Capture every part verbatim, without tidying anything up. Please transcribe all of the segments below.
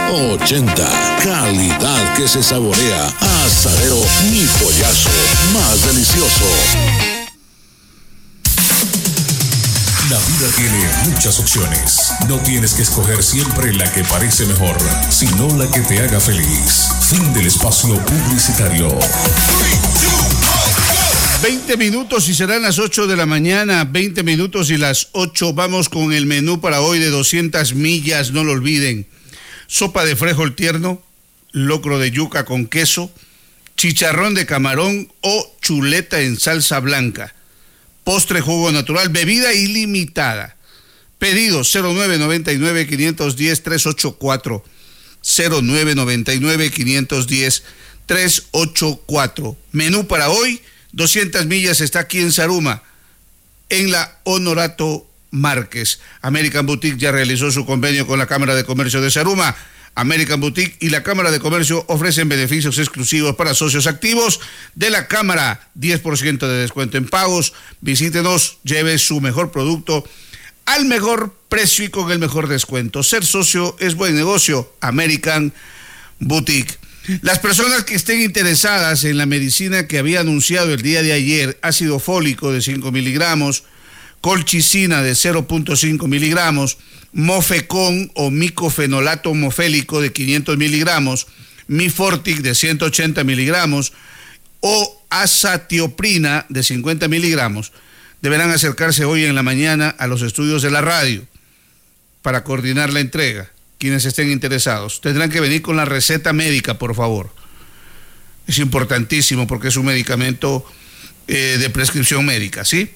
ochenta. Calidad que se saborea. Asadero Mi Pollazo. Más delicioso. La vida tiene muchas opciones. No tienes que escoger siempre la que parece mejor, sino la que te haga feliz. Fin del espacio publicitario. veinte minutos y serán las ocho de la mañana, veinte minutos y las ocho. Vamos con el menú para hoy de doscientas millas, no lo olviden. Sopa de frijol tierno, locro de yuca con queso, chicharrón de camarón o chuleta en salsa blanca. Postre, jugo natural, bebida ilimitada. Pedido cero nueve nueve nueve, cinco uno cero, tres ocho cuatro. cero nueve nueve nueve, cinco uno cero, tres ocho cuatro. Menú para hoy, doscientas millas, está aquí en Zaruma, en la Honorato Márquez. American Boutique ya realizó su convenio con la Cámara de Comercio de Zaruma. American Boutique y la Cámara de Comercio ofrecen beneficios exclusivos para socios activos de la Cámara. diez por ciento de descuento en pagos. Visítenos, lleve su mejor producto al mejor precio y con el mejor descuento. Ser socio es buen negocio. American Boutique. Las personas que estén interesadas en la medicina que había anunciado el día de ayer, ácido fólico de cinco miligramos, colchicina de cero punto cinco miligramos, Mofecon o micofenolato mofélico de quinientos miligramos, Mifortic de ciento ochenta miligramos o azatioprina de cincuenta miligramos, deberán acercarse hoy en la mañana a los estudios de la radio para coordinar la entrega. Quienes estén interesados tendrán que venir con la receta médica, por favor. Es importantísimo porque es un medicamento eh, de prescripción médica, ¿sí?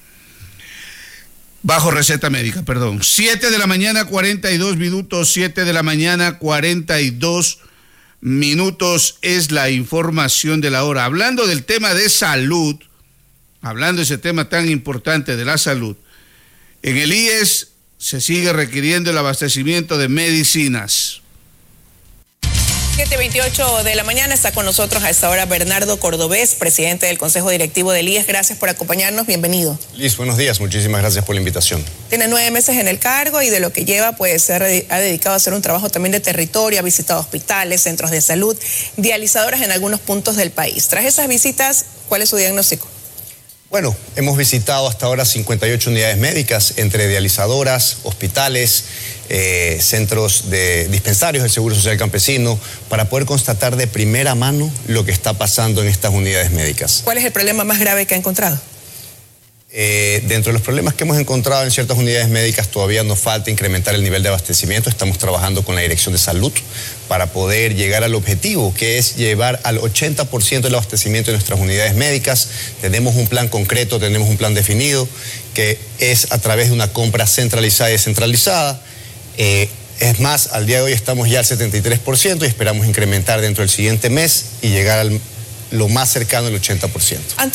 Bajo receta médica, perdón. siete de la mañana, cuarenta y dos minutos. siete de la mañana, cuarenta y dos minutos es la información de la hora. Hablando del tema de salud, hablando de ese tema tan importante de la salud, en el I E S se sigue requiriendo el abastecimiento de medicinas. siete veintiocho de la mañana, está con nosotros a esta hora Bernardo Cordobés, presidente del Consejo Directivo del I E S. Gracias por acompañarnos, bienvenido. Liz, buenos días, muchísimas gracias por la invitación. Tiene nueve meses en el cargo y de lo que lleva, pues se ha dedicado a hacer un trabajo también de territorio, ha visitado hospitales, centros de salud, dializadoras en algunos puntos del país. Tras esas visitas, ¿cuál es su diagnóstico? Bueno, hemos visitado hasta ahora cincuenta y ocho unidades médicas, entre dializadoras, hospitales, eh, centros de dispensarios del Seguro Social Campesino, para poder constatar de primera mano lo que está pasando en estas unidades médicas. ¿Cuál es el problema más grave que ha encontrado? Eh, dentro de los problemas que hemos encontrado en ciertas unidades médicas todavía nos falta incrementar el nivel de abastecimiento. Estamos trabajando con la Dirección de Salud para poder llegar al objetivo, que es llevar al ochenta por ciento del abastecimiento de nuestras unidades médicas. Tenemos un plan concreto, tenemos un plan definido, que es a través de una compra centralizada y descentralizada. Eh, es más, al día de hoy estamos ya al setenta y tres por ciento y esperamos incrementar dentro del siguiente mes y llegar al lo más cercano al ochenta por ciento.